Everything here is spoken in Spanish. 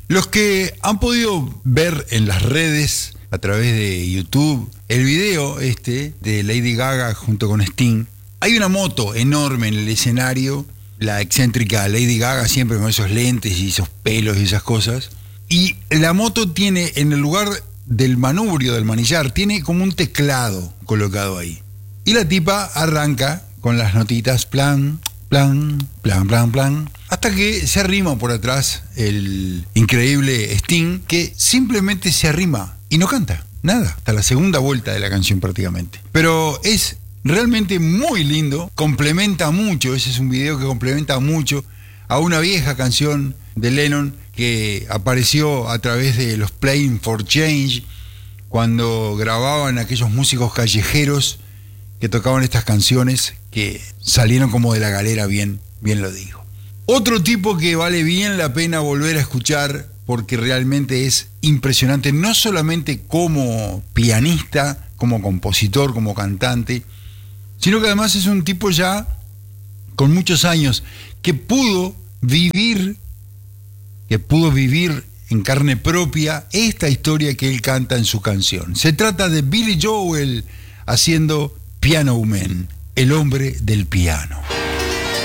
Los que han podido ver en las redes, a través de YouTube, el video de Lady Gaga junto con Sting, hay una moto enorme en el escenario, la excéntrica Lady Gaga siempre con esos lentes y esos pelos y esas cosas, y la moto tiene en el lugar del manubrio, del manillar, tiene como un teclado colocado ahí. Y la tipa arranca con las notitas plan, plan, plan, plan, plan, hasta que se arrima por atrás el increíble Sting, que simplemente se arrima y no canta nada, hasta la segunda vuelta de la canción prácticamente. Pero es realmente muy lindo, complementa mucho, ese es un video que complementa mucho a una vieja canción de Lennon que apareció a través de los Playing for Change, cuando grababan aquellos músicos callejeros que tocaban estas canciones que salieron como de la galera, bien lo digo. Otro tipo que vale bien la pena volver a escuchar porque realmente es impresionante, no solamente como pianista, como compositor, como cantante, sino que además es un tipo ya con muchos años que pudo vivir en carne propia esta historia que él canta en su canción. Se trata de Billy Joel haciendo Piano Man, el hombre del piano.